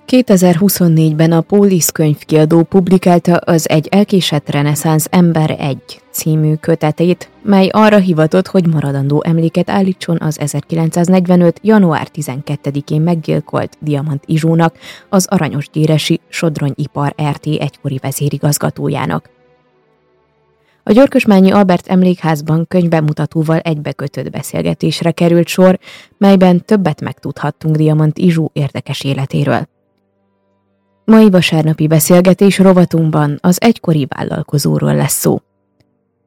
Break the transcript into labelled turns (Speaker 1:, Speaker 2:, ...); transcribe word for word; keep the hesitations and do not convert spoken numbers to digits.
Speaker 1: kétezer-huszonnégyben a Pólisz könyvkiadó publikálta az Egy elkésett reneszánsz ember egy című kötetét, mely arra hivatott, hogy maradandó emléket állítson az ezerkilencszáznegyvenöt. január tizenkettedikén meggyilkolt Diamant Izsónak, az aranyosgyéresi Sodrony-ipar er té egykori vezérigazgatójának. A Györkösmányi Albert Emlékházban könyvbemutatóval egybekötött beszélgetésre került sor, melyben többet megtudhattunk Diamant Izsó érdekes életéről. Mai vasárnapi beszélgetés rovatunkban az egykori vállalkozóról lesz szó.